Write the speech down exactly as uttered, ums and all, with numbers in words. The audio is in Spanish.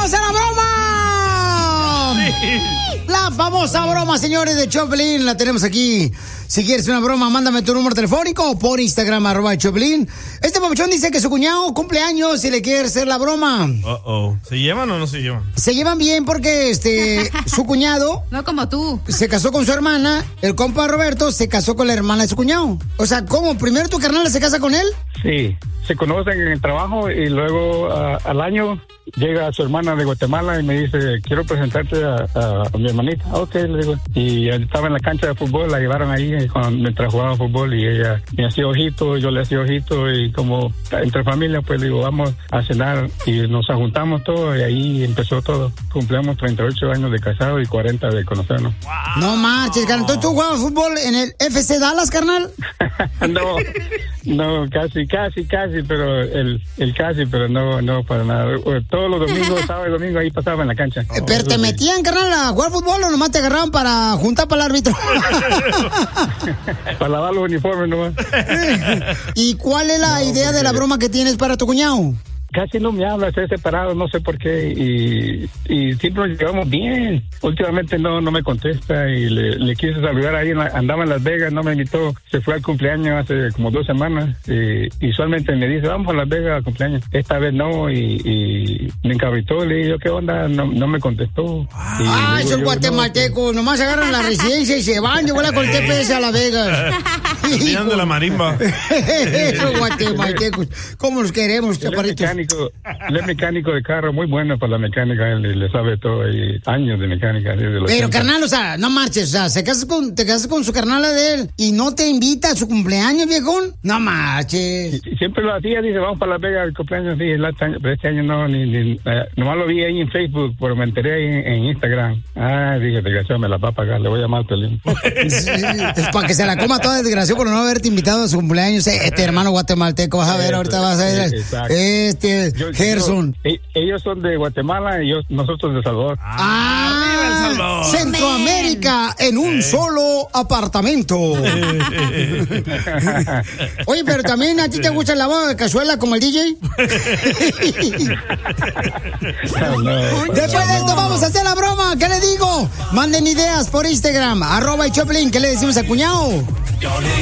¡Vamos a la broma! Sí. La famosa broma, señores, de Choplin, la tenemos aquí. Si quieres una broma, mándame tu número telefónico o por Instagram, arroba Choplin. Este papuchón dice que su cuñado cumple años y le quiere hacer la broma. Uh-oh. ¿Se llevan o no se llevan? Se llevan bien porque este su cuñado... No como tú. Se casó con su hermana, el compa Roberto se casó con la hermana de su cuñado. O sea, ¿cómo? ¿Primero tu carnal se casa con él? Sí, se conocen en el trabajo y luego uh, al año llega su hermana de Guatemala y me dice, quiero presentarte a, a, a mi hermanita. Ok, le digo. Y estaba en la cancha de fútbol, la llevaron ahí cuando, mientras jugaba fútbol y ella me hacía ojito, yo le hacía ojito y como entre familia, pues digo, vamos a cenar y nos juntamos todos y ahí empezó todo. Cumplimos treinta y ocho años de casado y cuarenta de conocernos. Wow. No marches, carnal. ¿Entonces tú jugabas fútbol en el F C Dallas, carnal? No, no, casi, casi, casi, pero el, el casi, pero no, no para nada. Todos los domingos, sábado y domingo, ahí pasaba en la cancha. Eh, ¿Pero te metían, carnal, a jugar fútbol o nomás te agarraban para juntar para el árbitro? Para lavar los uniformes nomás. ¿Y cuál es la no, idea de la broma que tienes para tu cuñado? Casi no me habla, estoy separado, no sé por qué, y, y siempre nos llevamos bien. Últimamente no no me contesta y le, le quise saludar ahí, en la, andaba en Las Vegas, no me invitó, se fue al cumpleaños hace como dos semanas, y, y usualmente me dice, vamos a Las Vegas al cumpleaños. Esta vez no, y, y me encabritó, le dije yo, ¿qué onda? No, no me contestó. Ah, esos guatemaltecos, no, nomás agarran la residencia y se van, yo voy a con el T P S a Las Vegas. Mirando la marimba. Esos guatemaltecos, ¿cómo los queremos, chaparritos? Él es mecánico de carro, muy bueno para la mecánica, él le sabe todo, hay años de mecánica. Desde los Pero ochenta. carnal, o sea, no marches, o sea, se casas con, te casas con su carnala de él y no te invita a su cumpleaños, viejón, no marches. Y, siempre lo hacía, dice, vamos para Las Vegas al cumpleaños, sí, el año, pero este año no, ni, ni eh, nomás lo vi ahí en Facebook, pero me enteré ahí en, en Instagram. Ah, dije, desgraciado, me la va a pagar, le voy a llamar al Pelín. Sí, es para que se la coma toda, desgraciado, por no haberte invitado a su cumpleaños, este hermano guatemalteco, vas a ver, ahorita vas a ver, exacto. este... Yo, Gerson. Yo, ellos son de Guatemala y yo, nosotros de Salvador. Ah, El Salvador. Centroamérica en un eh. solo apartamento. Oye, pero también a ti te gusta el lavado de cazuela como el D J. No, no. Después de esto vamos a hacer la broma. ¿Qué le digo? Manden ideas por Instagram, arroba y Choplin. ¿Qué le decimos al cuñado? Yo le